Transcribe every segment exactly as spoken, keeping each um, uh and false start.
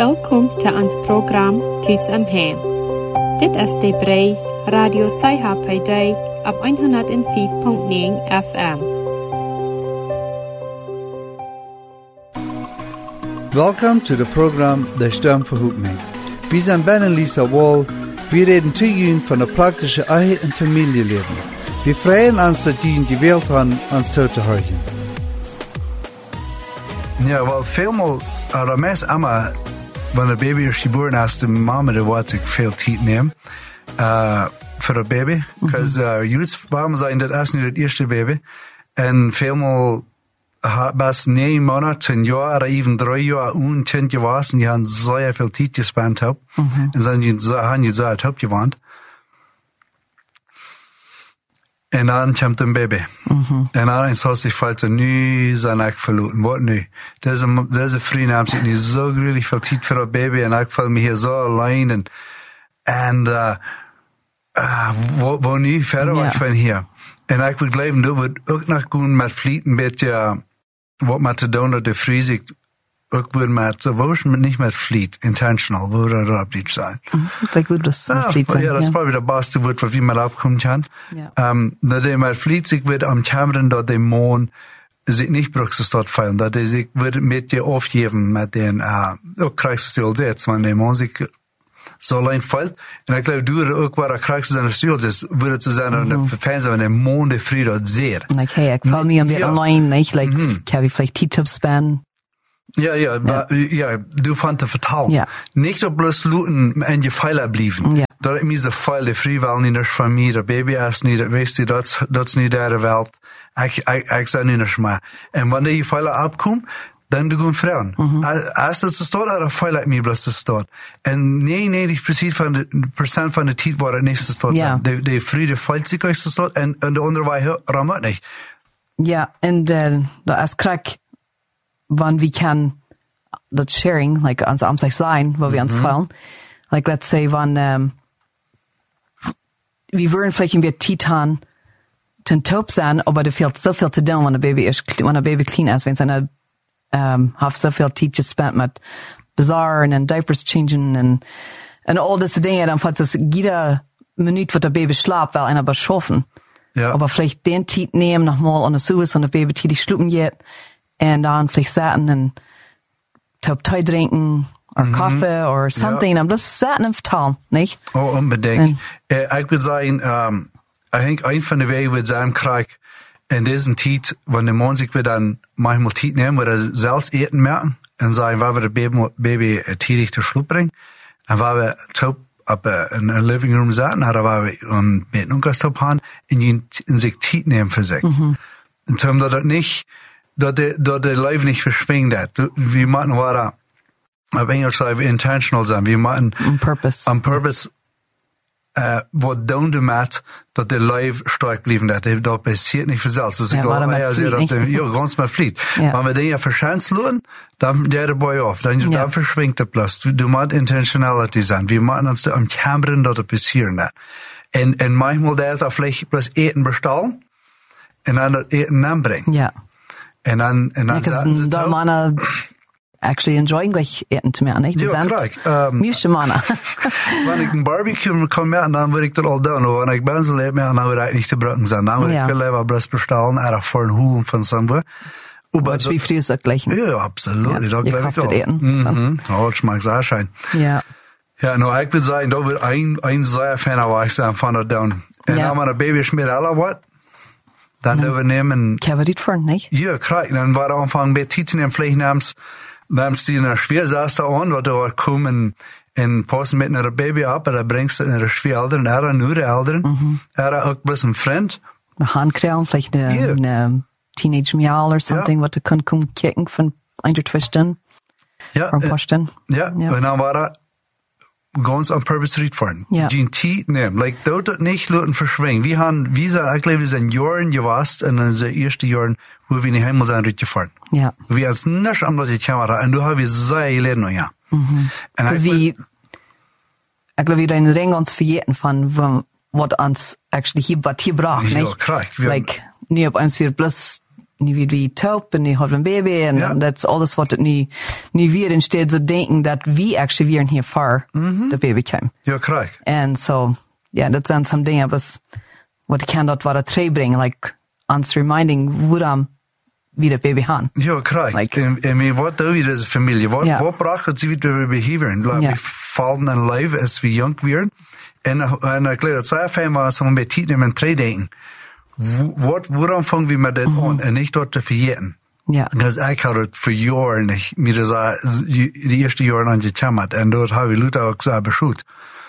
Welkom til ons program Tus om Hem. Dit is de brei Radio Saiha op one oh five point nine F M. Welcome to the program De Stem Verhoek Me. Wir sind Ben und Lisa Wall. Wir reden zu Ihnen von der praktischen Ehe- und Familienleben. Wir freuen uns, dass Ihnen gewählt haben, uns zuzuhören. Ja, wel, veelmaal, uh, meest immer, wenn ein Baby ist geboren ist, die Mama, die wird sich viel Zeit nehmen, uh, für ein Baby. Because, mm-hmm. uh, jetzt, warum sagen, das ist nicht das erste Baby. Und vielmal, bis neun Monate, ein Jahr oder even drei Jahre und Kind gewesen, die haben sehr viel Zeit gespannt. Mm-hmm. Und dann haben die sehr top gewandt. En dan komt een baby. Mm-hmm. En dan is het zich valt nu zijn ik verloren. Wat nu? Deze, deze vrienden hebben zich niet zo gruwelijk veel tijd voor een baby. En ik voel me hier zo alleen. En, en uh, uh, wat, wat nu verder yeah. van hier? En ik wil geloven dat we ook nog kunnen met vliet een beetje uh, wat met te doen dat de vries ik ook weer met, wo niet met vliet, intentional, wo er erop niet zijn. Ik wil dat ah, vliet zijn. Ja, dat is probably de beste woord waar we met opkomen kan. Ja. Um, dat je met vliet zich weer am Kameran dat de maan zich niet brukst tot vallen. Dat je zich weer met je afgeven met den, uh, ook krijgst du al zet, want de maan zich zo alleen valt. En ik geloof, du ook waar krijgst du zijn stil is, würde zu sein, und für Fans, wenn der Mond de früh dort sehr. Like, hey, ik val me een beetje alleen, nicht? Like, mm-hmm. ik heb vielleicht T-Tips span. Ja, ja, ja, ja, du fand te vertalen. Ja. Nicht op bloß looten en je Pfeiler blieben. Ja. Dat is de Pfeil, de vrijwel niet eens van mij, de baby is niet, dat weet je, dat, dat is niet de wereld. Ik, ik, ik zei niet eens maar. En wanneer je Pfeiler afkomt, dan doe je vrouwen. Mm-hmm. Als dat ze staat, dan Pfeiler mij bloß te staat. En negenennegentig procent van de, procent van de tijd waar het niet te staat zijn. De, de vrede Pfeilt zich uit te staat, en, en de andere wij rammen het niet. Ja, en de, de als krak, wann we kan dat sharing, like ons am zich zijn, waar we ons vallen. Like, let's say, wann, um, we würden vielleicht ein bisschen Titan ten Taub sein, aber da fehlt so viel zu tun, wenn ein Baby ist, wenn ein Baby clean ist, wenn seine, um, hat so viel Zeit gespent mit Bazaaren und Diapers changing und, und all diese Dinge, dann fällt es jede Minute, wo der Baby schlaft, weil einer beschaffen. Ja. Aber vielleicht den Zeit nehmen, nochmal an der Suisse und der Baby tätig schlucken geht, und dann vielleicht sagen, und Taub Tee trinken, or mm-hmm. Kaffee, or something. Ja. I'm just sitting and vertalen, nicht? Oh, unbedingt. Uh, ik wil zeggen, um, ik denk, een van de wegen wil zijn, krijg in deze tijd, wanneer de man zich weer dan manchmal tijd nemen, waar ze zelfs eten merken, en zeggen, waar we de baby, baby tierig te sloep brengen, en waar we top op in een living room zaten, en waar we een beetje ongestop hadden, en je in zich tijd nemen voor zich. Mm-hmm. En toen dat het niet, dat de, dat de leven niet verschwingt. We moeten waar, op Engels zeggen we intentional zijn. We moeten on purpose. On purpose, uh, wat doen we met, dat de leven sterk blijven. Dat, dat passiert niet vanzelf. Dus ja, ik geloof, ja, ze dat, ja, ganz met vliet. Ja. Maar we dingen verschijnselen, dan der de boy af. Dan, ja. dan verschwingt het plus. Du moet intentionality zijn. We moeten ons om kameren dat het passieren net. En, en manchmal daar dat vielleicht plus eten bestellen, en dan dat eten aanbrengen. Ja. En dan, en dan zaten ze daar mannen actually enjoying gleich eten te meer, nicht? Ja, kijk. Um, Meeste mannen. Wanneer ik een barbecue kan maken, dan wil ik dat al doen. Wanneer ik ben zo leef maken, dan wil ik niet te brukken zijn. Dan wil ja. ik veel liever bloß bestellen, erg voor een hoel van somewhere. Wat wie fries ook gleich. Ja, absoluut. Ja, dat geloof ik al. Eten, mhm. Oh, het smaakt zo schijn. Ja. Ja, nou, ik wil zeggen, dat wil een, een zeer fan waar ik zijn van dat doen. En ja. dan wanneer baby schmeert alle wat, dan doen we nemen. Ik heb het niet voor, niet? Ja, kijk. Dan waren we aanvangen bij Tieten en vleeg namens, namens die in een schwer saß da aan, wat er komen en, en passen met een baby op, en dan brengt ze in een schwer ouderen, er een nieuwe ouderen, mm-hmm. er ook best een vriend. Een handkreel, vielleicht een, yeah. een teenage meal or something, ja. wat er kan komen kijken van een tot twee stunden. Ja. Voor een paar stunden. Ja, ja. En dan waren ganz on purpose reitfahren. Ja. Die Tee nehmen. Like, dort dat nicht laten verschwingen. Wir haben, wie gesagt, ich glaube, wir sind Jahren gewast, und in den ersten Jahren, wo wir nicht einmal sind reitgefahren. Ja. Wir haben es nicht am die Kamera, und du hast wir sehr gelernt noch, ja. Mhm. Dus wie, ich glaube, wir da in den Ring uns verjeten von, was uns actually hier, was hier braucht, ja, nicht? klar. Like, nie ob uns hier bloß nu weer wie taub en nu had een baby en Ja. dat is alles wat het nu, nu weer in steeds te denken dat we actually weer hier voor de baby kwam. Ja, krijg. En so, ja, dat zijn some dingen was, wat ik kan dat wat het terugbrengen, like, ons reminding waarom we dat baby gaan. Ja, krijg. Like- en, en men, wat doen we als familie? Wat, Ja. wat bracht het we te behavior? Like, Ja. We vallen in leven als we jong werden. En, en ik leer dat zij fijn was om bij tijd nemen en twee denken. Wat, waarom vangen we met dit aan? En niet door te vergeten. Ja. Dus ik had het voor jaren niet, meer dan de eerste jaren aan gekomen. En dat heb ik Luther ook zo beschoten.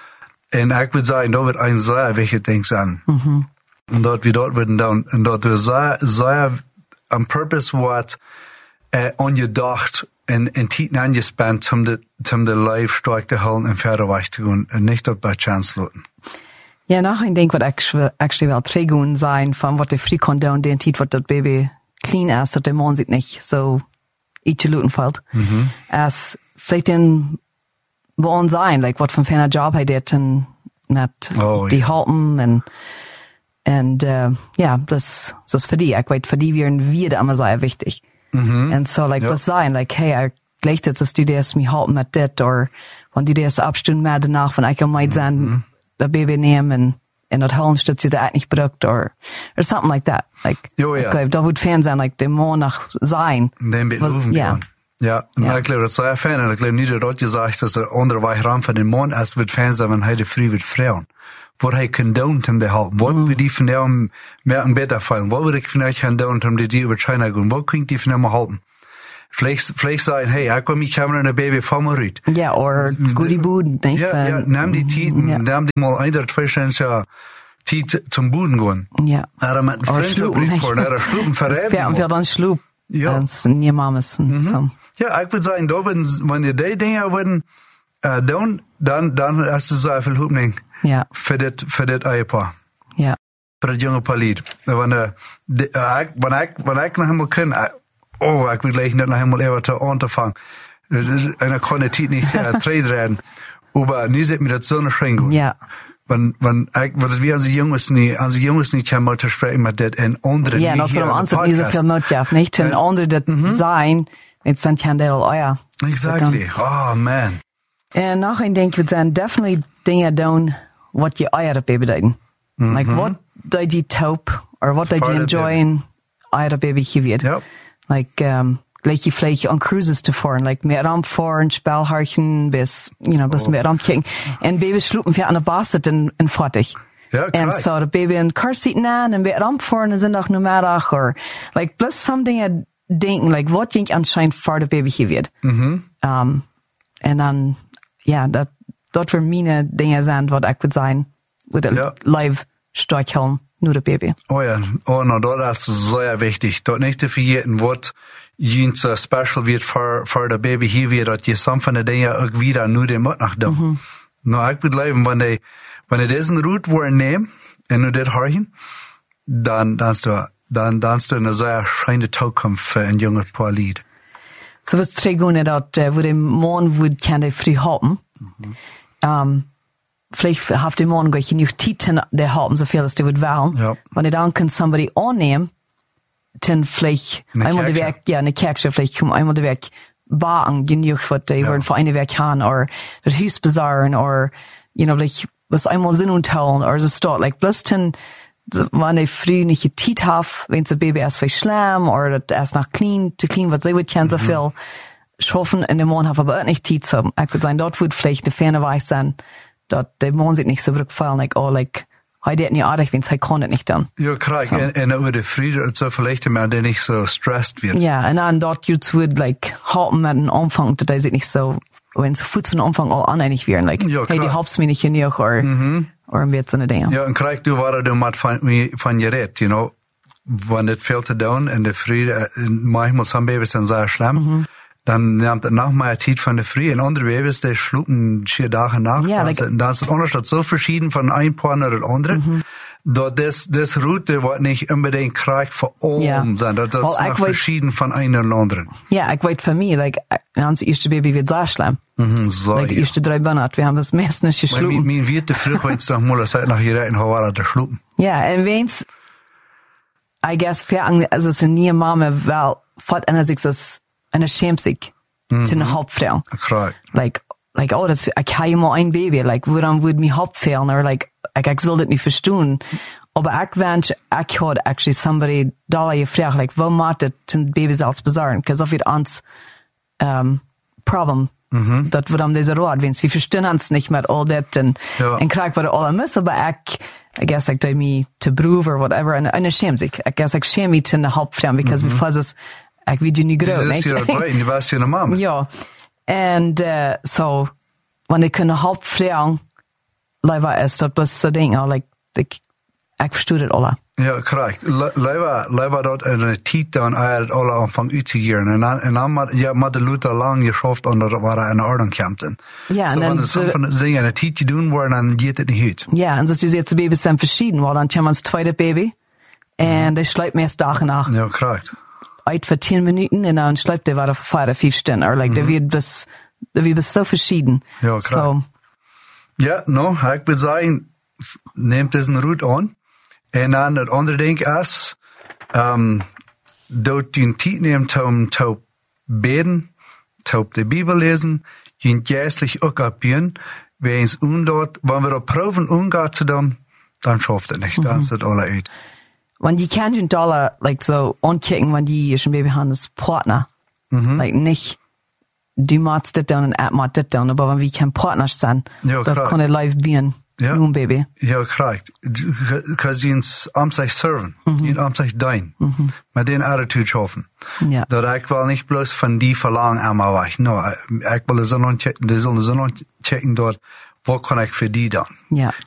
En ik wil zeggen, dat wordt een zeer wichtig ding zijn. Mm-hmm. En dat we dat worden doen. En dat we zeer, zeer on purpose wat uh, ongedacht en, en tijd aangespend om de, om de lijf sterk te houden en verder weg te gaan. En niet dat bij chance laten. Ja, nou, ik denk wat actually, actually wel teruggaan zijn van wat de vrij kon doen, den tijd wat dat baby clean is, dat de man zich niet zo ietsje looten valt. Mm-hmm. Als vielleicht in bij ons zijn, like wat voor een fijne job hij deed en met Oh, die ja. helpen en en uh, ja, dat dat is voor die. Ik weet voor die weer een vierde allemaal sehr wichtig. Mm-hmm. En so like Ja. was sein, like hey, ik gleich dat als du das mir helpen mit dit, or wenn du das abstunden mehr danach, wenn ich mal sein, das Baby nehmen und in dat Hellen stützt sie da eigentlich produkt, or or something like that. Like, Jo, ja. ich glaube, da wird Fan sein, like der Monat sein. Den Was- beloven ja. gaan. Ja, en Ja. ik geloof dat zij fijn. En ik geloof niet dat dat gezegd is, dat andere weg ram van de man als we fijn zijn, wanneer hij de vrij wordt vrouwen. Wat hij kan doen om te helpen. Wat Mm. wil die van hem merken beter vallen? Wat wil ik van euch gaan doen om die over China te gaan? Wat kan ik die van hem helpen? Vielleicht, vielleicht sagen, hey, ik kom met Kamera en een baby van me uit. Ja, or goodie boot, nicht? Ja, ja, neem die tijd, ja. neem die mal ein, oder zwei Stunden ja tijd zum Boden gaan. Ja. Er met een Or vriend sloepen, op nicht? voor, er sloepen Das wäre verrijden. wir dann Schlub. Ja. Das sind nie Mamas. So. Ja, ik wil zeggen, dat wanneer die dingen worden uh, doen, dan, dan is het zoveel hoopning Ja, voor dit, voor dit eierpaar. ja. Voor het jonge palied. Wanneer, de, uh, ik, wanneer ik, wanneer ik nog helemaal kan, uh, oh, ik wil gleich niet nog helemaal even te aan te vangen. En ik kon de tijd niet uh, treden. Maar nu zit me dat zonneschijn goed. Ja. Want, want ik, wat we aan de jongens niet, aan de jongens niet gaan te spreken met dit en anderen. Ja, die dat hier zullen aan ons de het niet podcast. zoveel nodig, nicht? En Ja. anderen dat zijn, het zijn geen deel, oh ja. Exactly. Oh man. En nog een denk ik, zijn definitely dingen doen wat je eieren baby doen. Like, what did you taub, or what did you Voor de enjoy in eieren baby gevierd? Yep. Like, um, like je vleeg on cruises te voeren, like meer rampvoeren, spelharchen, bis, you know, bis meer rampkijken. En baby sloepen via aan de basset en, en fertig. Ja, En kijk. zo de baby in car seat aan en weer rampvoeren en zondag namiddag, or, like, plus some dingen denken, like, wat je anscheinend voor de baby gevierd. Mm-hmm. Um, en dan, ja, dat, dat weer mijn dingen zijn wat ik wil zijn, with a Ja. live strijkhelm, nur de baby. Oh ja, oh no, dat is zeer wichtig. Dat niet te vergeten wat jens uh, special wird voor, voor de baby hier weer, dat je soms van de dingen ook weer nu de moet nog doen. Mm-hmm. Nou, ik bedrijven, wanneer, wanneer deze route worden nemen, en nu dit hargen, dan, dan is er, dan, dan is er een zeer schijnende toekomst voor een jonge paar lied. Så hvis tre gånger dat uh, hvor det morgen hvor kan det fri haben, um, vielleicht haft det morgen går ikke nog tid til det haben, så viel as det would være. Ja. Men det dann kan somebody annehmen, til vielleicht Eine einmal de Kerkje. Werk, ja, eine Kerkje, vielleicht kommen einmal de Werk bagen, genug, was die Ja. worden für eine Werk haben, oder das Haus besagen, oder, you know, vielleicht was einmal Sinn und teilen, oder so start, like, bloß ten, wann die früh nicht Zeit haben, wenn das Baby erst vielleicht schlimm, oder das erst nach clean, zu clean, was sie wird kennen, so viel schaffen, in dem Morgen haben aber auch nicht Zeit zu haben. Ich würde sagen, dort wird vielleicht die Ferne weich sein, dort der Morgen sich nicht so rückfallen, like, oh, like, heute hat nicht artig, wenn es halt kann, das nicht dann. Ja, krijg. So. En, en over de vrede, zo verlichten, maar die niet zo stressed wird. Ja, und dann dort jetzt wird, like, halten mit dem Anfang, dass die sich nicht so, wenn es kurz von Anfang an aneinig werden, like, Ja, hey, die klar. hab's mir nicht genug, oder, oder ein bisschen Dinge. Ja, en krijg du waar du met van, van je redt, you know. Wanneer het veel te doen en de vrede, manchmal zijn baby's dan zeer schlimm, Mhm. dan neemt het nog meer tijd van de vrede. En andere baby's, die sloepen vier dagen nach. Ja, dan, like- is, dan is het onderscheid zo verschieden van een paar naar het andere. Mhm. Dat des, des route wordt niet unbedingt krijg voor allemaal Ja. zijn. Dat is Wel, ik nog weet- verschieden van een naar de andere. Ja, ich weiß für mich, like, ons eerste Baby wird sehr schlimm. Mhm, so, Like, die ja. eerste drei Monate, wir haben das meiste nicht Maar mijn, geschlafen. mijn wierte vroeg, weet je nog maar, zei naar je rijden, hoe waren de sloepen. Ja, en wens, I guess, für, also, es ist nie Mama, weil, fort einer sich das, einer schämt sich, Mhm. zu einer Hauptfrau. Correct. Like, like, oh, das, ich habe immer ein Baby, like, woran würde mich Hauptfehlen, oder, like, ich, ich soll das nicht verstehen. Aber ich wünsche, ich had actually somebody da gefragt, like, wo macht das ein Baby selbst besorgen? Because of it ans, um, problem. Mhm. Dat we dan deze rood wens. We verstaan ons niet met al dit en, ja. en krijg wat er alle mis, maar ik, I guess ik doe me te proeven or whatever, en, en ik schäm zich. I guess ik schäm me te de Hauptfrau, because mm-hmm. before is, ik weet je niet groot, nee? Je is hier bij, je was hier een mama. Ja. En, uh, so, wanneer ik een Hauptfrau, leider is dat best zo dingen, like, ik, ik verstoor het alle. Ja, correct. Leider, leider dat in een tijd dan hij het alle aanvang uit te gieren. En dan, en dan maar, ja, maar de Luther lang geschoft onder dat waar hij in orde kwam. Ja, so, en dan... Wenn es so von den Dingen in een tijd doen worden, dan geht het niet uit. Ja, en zoals je ziet, de baby's zijn verschieden, want dan komt ons tweede baby, en die sluit meest dag en nacht. Ja, correct. Uit voor tien minuten, en dan sluit die weer voor vijf, vijf stunden. Or like, mm-hmm. dat wird dat wird so verschieden. Ja, correct. So, ja, no, ik wil zeggen, neemt deze route aan. En dan het andere ding is, um, dat je een tijd neemt om te beden, te de Bibel lezen, je geestlich ook opbieën, weens undoort, wanneer we op proeven omgaan te doen, dan schaft het niet, mm-hmm. dan is het alle uit. Want je kan je dollar, like, so, aankijken, wanneer je een baby hebt als partner. Mm-hmm. Like, niet, du maakt dit doen en ik maak dit doen, maar wanneer we kan partners zijn, ja, dan kan je live bieden. Ja, een baby. Ja, correct. Because je am zich serven, mm-hmm. je am zich dienen, mm-hmm. met die attitude schaffen. Ja. Dat ik wil niet bloos van die verlangen aan mij weg. No, ik wil de zon checken, de zon checken door, wat kan ik voor die doen? Ja.